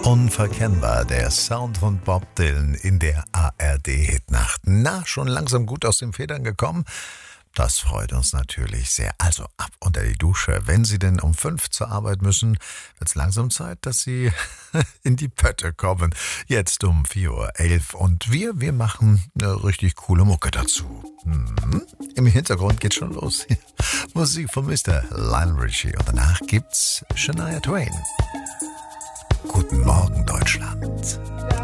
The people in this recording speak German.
Unverkennbar, der Sound von Bob Dylan in der ARD-Hitnacht. Na, schon langsam gut aus den Federn gekommen? Das freut uns natürlich sehr. Also ab unter die Dusche. Wenn Sie denn um 5 zur Arbeit müssen, wird es langsam Zeit, dass Sie in die Pötte kommen. Jetzt um 4:11 Uhr. Und wir machen eine richtig coole Mucke dazu. Im Hintergrund geht's schon los. Musik von Mr. Lionel Richie. Und danach gibt's Shania Twain. Guten Morgen, Deutschland.